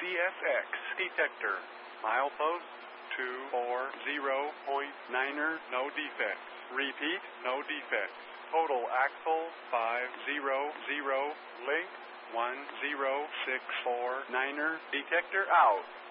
CSX detector. Milepost 240.9er, no defects. Repeat, no defects. Total axle 500, link 10649er, detector out.